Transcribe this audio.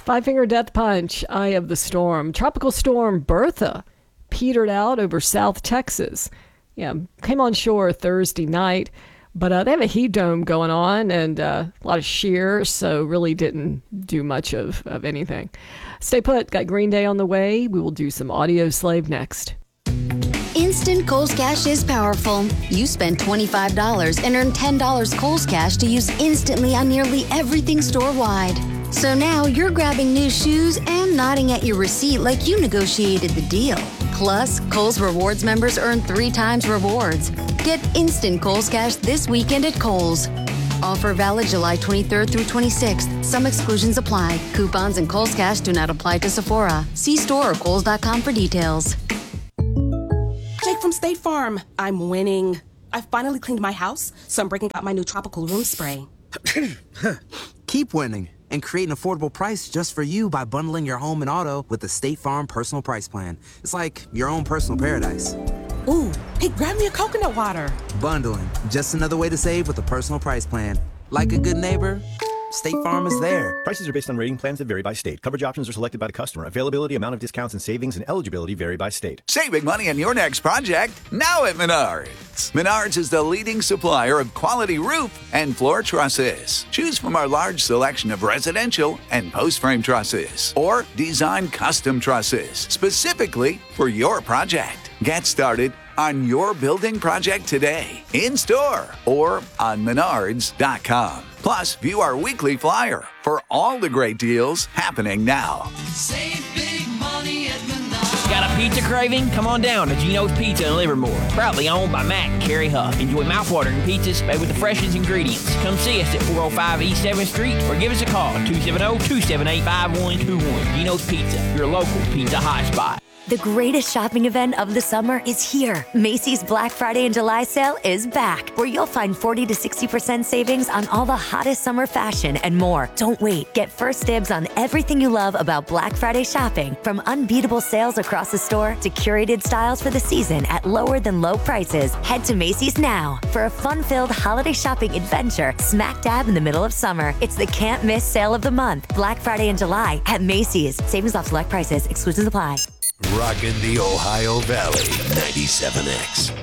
Five Finger Death Punch, Eye of the Storm. Tropical Storm Bertha petered out over South Texas. Yeah, came on shore Thursday night, but they have a heat dome going on and a lot of shear, so really didn't do much of anything. Stay put, got Green Day on the way. We will do some Audio Slave next. Instant Kohl's Cash is powerful. You spend $25 and earn $10 Kohl's Cash to use instantly on nearly everything store-wide. So now you're grabbing new shoes and nodding at your receipt like you negotiated the deal. Plus, Kohl's Rewards members earn 3 times rewards. Get instant Kohl's Cash this weekend at Kohl's. Offer valid July 23rd through 26th. Some exclusions apply. Coupons and Kohl's Cash do not apply to Sephora. See store or Kohls.com for details. Jake from State Farm. I'm winning. I finally cleaned my house, so I'm breaking out my new tropical room spray. Keep winning and create an affordable price just for you by bundling your home and auto with the State Farm Personal Price Plan. It's like your own personal paradise. Ooh, hey, grab me a coconut water. Bundling, just another way to save with a personal price plan. Like a good neighbor, State Farm is there. Prices are based on rating plans that vary by state. Coverage options are selected by the customer. Availability, amount of discounts and savings, and eligibility vary by state. Saving money on your next project now at Menards. Menards is the leading supplier of quality roof and floor trusses. Choose from our large selection of residential and post-frame trusses or design custom trusses specifically for your project. Get started on your building project today, in-store or on menards.com. Plus, view our weekly flyer for all the great deals happening now. Save big money at Menards. Got a pizza craving? Come on down to Gino's Pizza in Livermore. Proudly owned by Matt and Carrie Huff. Enjoy mouthwatering pizzas made with the freshest ingredients. Come see us at 405 East 7th Street or give us a call at 270-278-5121. Gino's Pizza, your local pizza hotspot. The greatest shopping event of the summer is here. Macy's Black Friday and July sale is back, where you'll find 40 to 60% savings on all the hottest summer fashion and more. Don't wait. Get first dibs on everything you love about Black Friday shopping, from unbeatable sales across the store to curated styles for the season at lower than low prices. Head to Macy's now for a fun-filled holiday shopping adventure smack dab in the middle of summer. It's the can't miss sale of the month. Black Friday and July at Macy's. Savings off select prices. Exclusions apply. Rockin' the Ohio Valley, 97X.